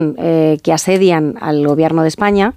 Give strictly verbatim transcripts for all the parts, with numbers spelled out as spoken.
eh, que asedian al gobierno de España,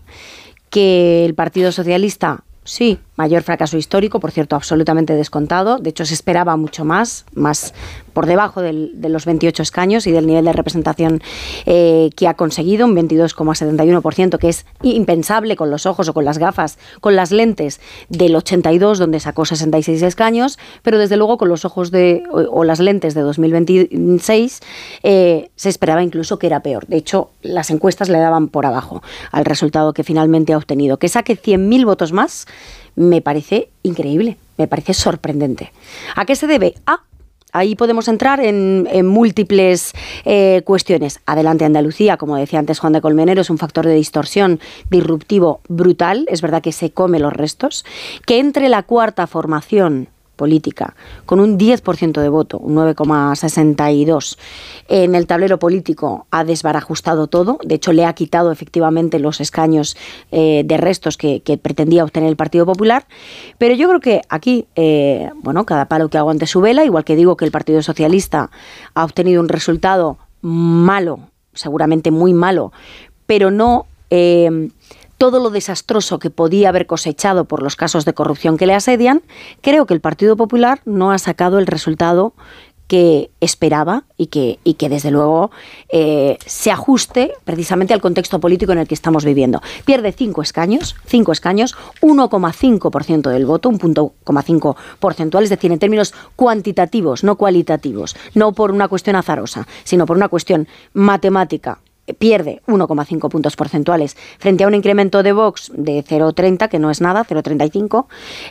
que el Partido Socialista, sí, mayor fracaso histórico, por cierto, absolutamente descontado. De hecho, se esperaba mucho más, más por debajo del, de los veintiocho escaños y del nivel de representación eh, que ha conseguido, un veintidós coma setenta y uno por ciento, que es impensable con los ojos o con las gafas, con las lentes del ochenta y dos, donde sacó sesenta y seis escaños, pero desde luego con los ojos de o, o las lentes de dos mil veintiséis eh, se esperaba incluso que era peor. De hecho, las encuestas le daban por abajo al resultado que finalmente ha obtenido. Que saque cien mil votos más me parece increíble, me parece sorprendente. ¿A qué se debe? Ah, ahí podemos entrar en, en múltiples eh, cuestiones. Adelante Andalucía, como decía antes Juan de Colmenero, es un factor de distorsión disruptivo brutal. Es verdad que se come los restos. Que entre la cuarta formación política con un diez por ciento de voto, un nueve coma sesenta y dos en el tablero político, ha desbarajustado todo. De hecho, le ha quitado efectivamente los escaños eh, de restos que, que pretendía obtener el Partido Popular. Pero yo creo que aquí, eh, bueno, cada palo que aguante su vela, igual que digo que el Partido Socialista ha obtenido un resultado malo, seguramente muy malo, pero no Eh, todo lo desastroso que podía haber cosechado por los casos de corrupción que le asedian. Creo que el Partido Popular no ha sacado el resultado que esperaba y que, y que desde luego eh, se ajuste precisamente al contexto político en el que estamos viviendo. Pierde cinco escaños, cinco escaños, uno coma cinco por ciento del voto, un punto coma cinco porcentual, es decir, en términos cuantitativos, no cualitativos, no por una cuestión azarosa, sino por una cuestión matemática. Pierde uno coma cinco puntos porcentuales frente a un incremento de Vox de cero coma treinta, que no es nada, cero coma treinta y cinco.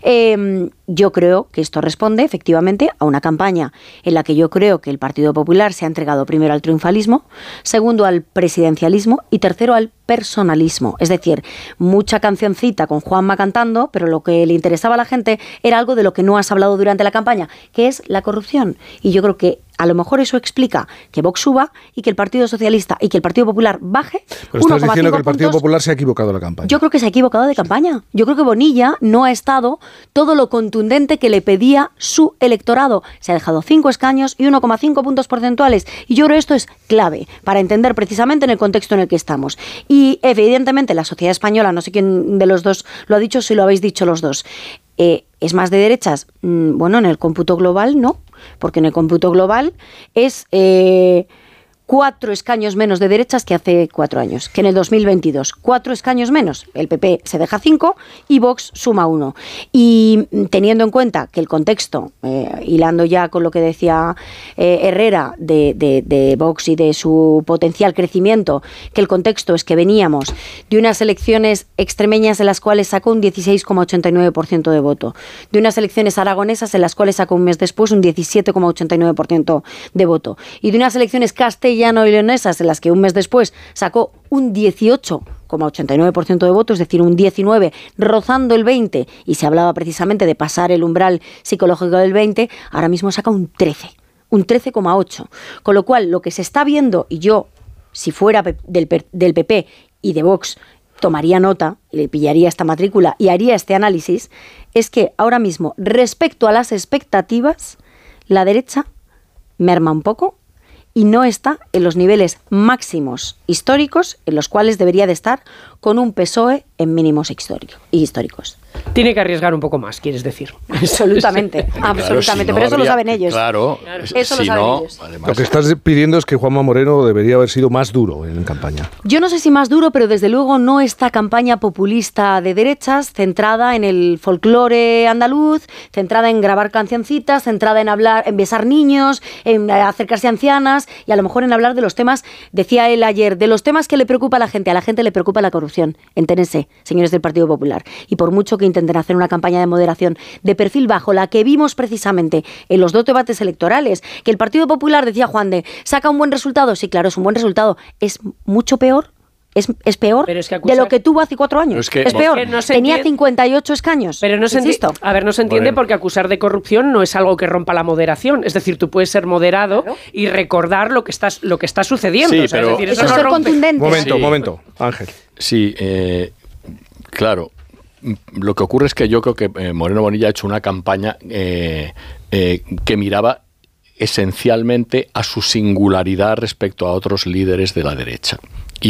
Eh, yo creo que esto responde efectivamente a una campaña en la que yo creo que el Partido Popular se ha entregado primero al triunfalismo, segundo al presidencialismo y tercero al personalismo. Es decir, mucha cancioncita con Juanma cantando, pero lo que le interesaba a la gente era algo de lo que no has hablado durante la campaña, que es la corrupción. Y yo creo que a lo mejor eso explica que Vox suba y que el Partido Socialista y que el Partido Popular baje. Pero estás diciendo que el Partido puntos. Popular se ha equivocado en la campaña. Yo creo que se ha equivocado de campaña. Yo creo que Bonilla no ha estado todo lo contundente que le pedía su electorado. Se ha dejado cinco escaños y uno coma cinco puntos porcentuales. Y yo creo que esto es clave para entender precisamente en el contexto en el que estamos. Y evidentemente la sociedad española, no sé quién de los dos lo ha dicho, si lo habéis dicho los dos, eh, ¿es más de derechas? Mm, bueno, en el cómputo global no. Porque en el cómputo global es eh, cuatro escaños menos de derechas que hace cuatro años, que en el dos mil veintidós. Cuatro escaños menos. El P P se deja cinco y Vox suma uno. Y teniendo en cuenta que el contexto, eh, hilando ya con lo que decía eh, Herrera de, de, de Vox y de su potencial crecimiento, que el contexto es que veníamos de unas elecciones extremeñas en las cuales sacó un dieciséis coma ochenta y nueve por ciento de voto, de unas elecciones aragonesas en las cuales sacó un mes después un diecisiete coma ochenta y nueve por ciento de voto, y de unas elecciones castellanas y leonesas en las que un mes después sacó un dieciocho coma ochenta y nueve por ciento de votos, es decir, un diecinueve, rozando el veinte, y se hablaba precisamente de pasar el umbral psicológico del veinte, ahora mismo saca un trece, un trece coma ocho. Con lo cual, lo que se está viendo, y yo, si fuera del, del P P y de Vox, tomaría nota, le pillaría esta matrícula y haría este análisis, es que ahora mismo, respecto a las expectativas, la derecha merma un poco y no está en los niveles máximos históricos en los cuales debería de estar, con un P S O E en mínimos histórico, históricos. Tiene que arriesgar un poco más, quieres decir. Absolutamente, claro, absolutamente, si no pero eso habría, lo saben ellos. Claro, eso si lo saben no, ellos. Además, lo que estás pidiendo es que Juanma Moreno debería haber sido más duro en campaña. Yo no sé si más duro, pero desde luego no esta campaña populista de derechas, centrada en el folclore andaluz, centrada en grabar cancioncitas, centrada en hablar, en besar niños, en acercarse a ancianas y a lo mejor en hablar de los temas, decía él ayer, de los temas que le preocupa a la gente. A la gente le preocupa la corrupción. Entérense, señores del Partido Popular. Y por mucho que intenten hacer una campaña de moderación de perfil bajo, la que vimos precisamente en los dos debates electorales, que el Partido Popular, decía Juan de, saca un buen resultado. Sí, claro, es un buen resultado. Es mucho peor. Es, es peor pero es que acusar... de lo que tuvo hace cuatro años. Es, que, es peor. Es que no Tenía entiende... cincuenta y ocho escaños. Pero no se entiende. A ver, no se entiende bueno. porque acusar de corrupción no es algo que rompa la moderación. Es decir, tú puedes ser moderado claro. y recordar lo que está, lo que está sucediendo. Sí, o sea, pero... es decir, eso eso es ser contundente. Momento, sí. momento, Ángel. Sí, eh, claro. Lo que ocurre es que yo creo que eh, Moreno Bonilla ha hecho una campaña eh, eh, que miraba esencialmente a su singularidad respecto a otros líderes de la derecha. Y